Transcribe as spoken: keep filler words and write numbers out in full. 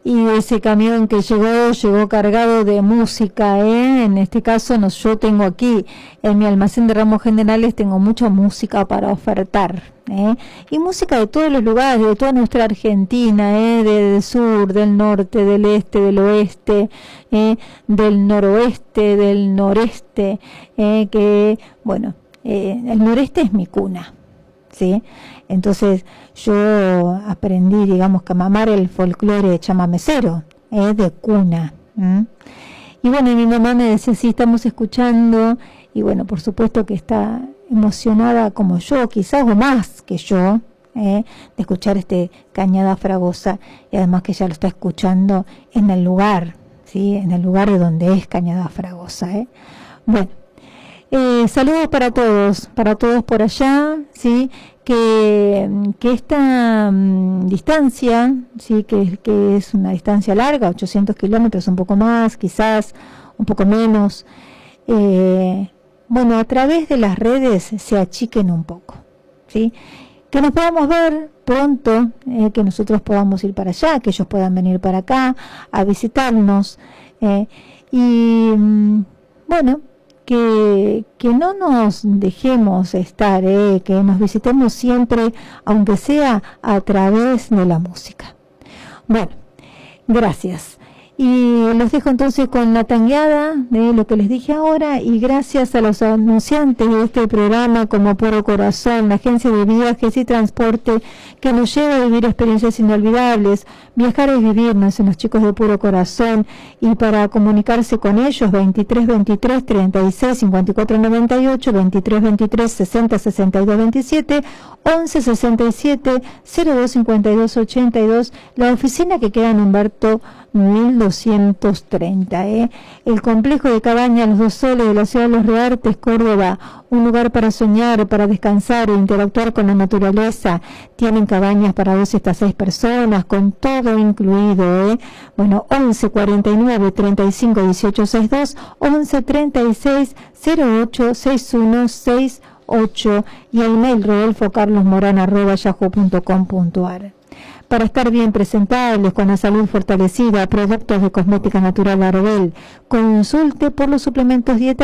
y ese camión que llegó, llegó cargado de música, ¿eh? En este caso no, yo tengo aquí, en mi almacén de ramos generales tengo mucha música para ofertar, ¿eh? Y música de todos los lugares, de toda nuestra Argentina, ¿eh? Del sur, del norte, del este, del oeste, ¿eh? Del noroeste, del noreste, ¿eh? Que, bueno, eh, el noreste es mi cuna, ¿sí? Entonces yo aprendí, digamos, que a mamar el folclore chamamecero, ¿eh? De cuna. ¿Mm? Y bueno, mi mamá me decía, sí, estamos escuchando, y bueno, por supuesto que está emocionada como yo, quizás o más que yo, ¿eh? De escuchar este Cañada Fragosa, y además que ella lo está escuchando en el lugar, ¿sí? En el lugar de donde es Cañada Fragosa, ¿eh? Bueno, eh, saludos para todos, para todos por allá, ¿sí? Que, que esta um, distancia, sí, que, que es una distancia larga, ochocientos kilómetros, un poco más, quizás un poco menos, eh, bueno, a través de las redes se achiquen un poco, ¿sí? Que nos podamos ver pronto, eh, que nosotros podamos ir para allá, que ellos puedan venir para acá a visitarnos, eh, y um, bueno, que, que no nos dejemos estar, eh, que nos visitemos siempre, aunque sea a través de la música. Bueno, gracias. Y los dejo entonces con la tangueada de lo que les dije ahora, y gracias a los anunciantes de este programa como Puro Corazón, la agencia de viajes y transporte que nos lleva a vivir experiencias inolvidables. Viajar es vivirnos en los chicos de Puro Corazón, y para comunicarse con ellos veintitrés veintitrés treinta y seis cincuenta y cuatro noventa y ocho, veintitrés veintitrés sesenta sesenta y dos veintisiete, once sesenta y siete cero dos cincuenta y dos ochenta y dos, la oficina que queda en Humberto mil doscientos treinta, ¿eh? El complejo de cabañas Los Dos Soles de la ciudad de Los Reartes, Córdoba, un lugar para soñar, para descansar e interactuar con la naturaleza. Tienen cabañas para dos hasta seis personas, con todo incluido, ¿eh? Bueno, once cuarenta y nueve treinta y cinco dieciocho sesenta y dos, once treinta y seis cero ocho sesenta y uno sesenta y ocho, y el mail rodolfo carlos morán arroba yahoo punto com punto ar. Para estar bien presentables, con la salud fortalecida, productos de cosmética natural Arbel. Consulte por los suplementos dietarios